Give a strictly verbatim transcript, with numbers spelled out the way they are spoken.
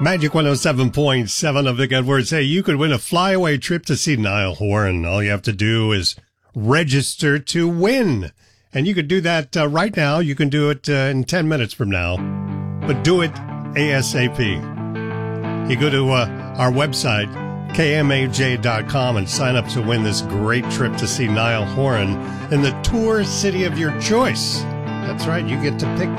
Magic one oh seven point seven of the Good Words. Hey, you could win a flyaway trip to see Niall Horan. All you have to do is register to win. And you could do that uh, right now. You can do it uh, in ten minutes from now. But do it ASAP. You go to uh, our website, K M A J dot com, and sign up to win this great trip to see Niall Horan in the tour city of your choice. That's right. You get to pick